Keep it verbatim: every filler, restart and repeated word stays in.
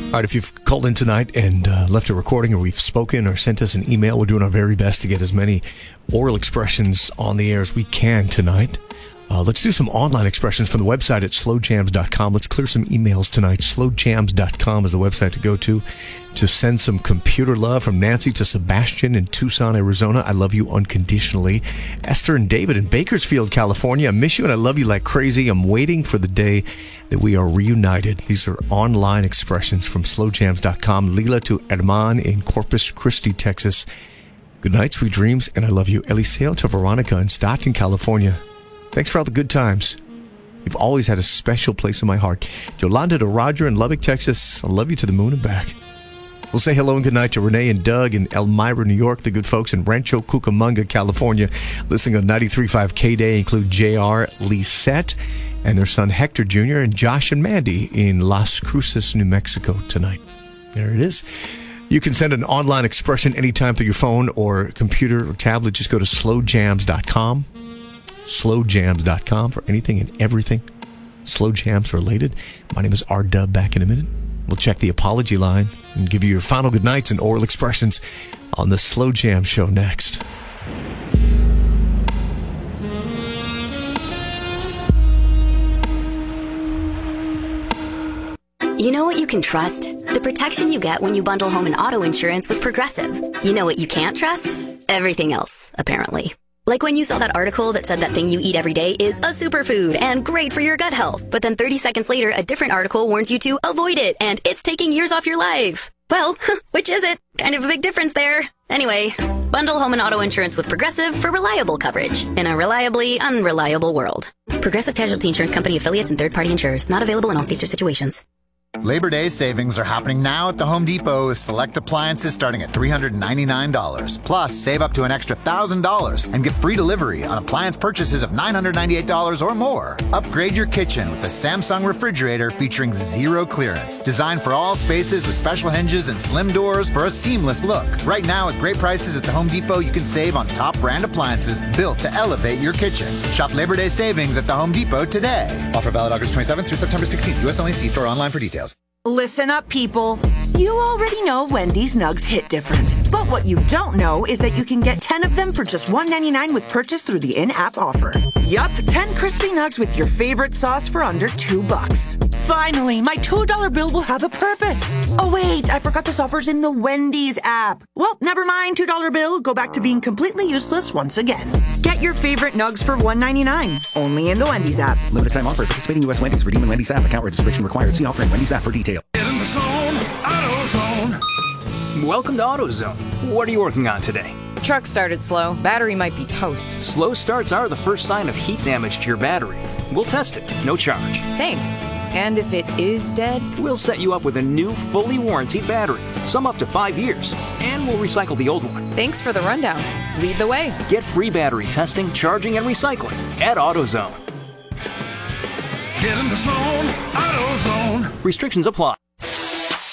All right, if you've called in tonight and uh, left a recording, or we've spoken or sent us an email, we're doing our very best to get as many oral expressions on the air as we can tonight. Uh, let's do some online expressions from the website at slow jams dot com. Let's clear some emails tonight. slow jams dot com is the website to go to to send some computer love from Nancy to Sebastian in Tucson, Arizona. I love you unconditionally. Esther and David in Bakersfield, California. I miss you and I love you like crazy. I'm waiting for the day that we are reunited. These are online expressions from slow jams dot com. Leela to Herman in Corpus Christi, Texas. Good night, sweet dreams, and I love you. Eliseo to Veronica in Stockton, California. Thanks for all the good times. You've always had a special place in my heart. Yolanda to Roger in Lubbock, Texas. I love you to the moon and back. We'll say hello and good night to Renee and Doug in Elmira, New York. The good folks in Rancho Cucamonga, California. Listening on ninety-three point five K-Day include J R, Lisette, and their son Hector Junior, and Josh and Mandy in Las Cruces, New Mexico tonight. There it is. You can send an online expression anytime through your phone or computer or tablet. Just go to slow jams dot com. slow jams dot com for anything and everything Slow Jams related. My name is R Dub. Back in a minute. We'll check the apology line and give you your final good nights and oral expressions on the Slow Jam Show next. You know what you can trust? The protection you get when you bundle home and auto insurance with Progressive. You know what you can't trust? Everything else, apparently. Like when you saw that article that said that thing you eat every day is a superfood and great for your gut health. But then thirty seconds later, a different article warns you to avoid it and it's taking years off your life. Well, which is it? Kind of a big difference there. Anyway, bundle home and auto insurance with Progressive for reliable coverage in a reliably unreliable world. Progressive Casualty Insurance Company affiliates and third-party insurers. Not available in all states or situations. Labor Day savings are happening now at the Home Depot with select appliances starting at three hundred ninety-nine dollars. Plus, save up to an extra one thousand dollars and get free delivery on appliance purchases of nine hundred ninety-eight dollars or more. Upgrade your kitchen with a Samsung refrigerator featuring zero clearance. Designed for all spaces with special hinges and slim doors for a seamless look. Right now, with great prices at the Home Depot, you can save on top brand appliances built to elevate your kitchen. Shop Labor Day savings at the Home Depot today. Offer valid August twenty-seventh through September sixteenth. U S only. See store online for details. Listen up, people. You already know Wendy's Nugs hit different. But what you don't know is that you can get ten of them for just one dollar and ninety-nine cents with purchase through the in-app offer. Yup, ten crispy nugs with your favorite sauce for under two bucks. Finally, my two dollar bill will have a purpose. Oh wait, I forgot this offer's in the Wendy's app. Well, never mind, two dollar bill. Go back to being completely useless once again. Get your favorite nugs for one dollar and ninety-nine cents. Only in the Wendy's app. Limited time offer. Participating U S Wendy's. Redeem in Wendy's app. Account registration required. See offer in Wendy's app for details. Get in the zone, AutoZone. Welcome to AutoZone. What are you working on today? Truck started slow. Battery might be toast. Slow starts are the first sign of heat damage to your battery. We'll test it, no charge. Thanks. And if it is dead? We'll set you up with a new, fully warranted battery, some up to five years, and we'll recycle the old one. Thanks for the rundown. Lead the way. Get free battery testing, charging, and recycling at AutoZone. Get in the zone, AutoZone. Restrictions apply.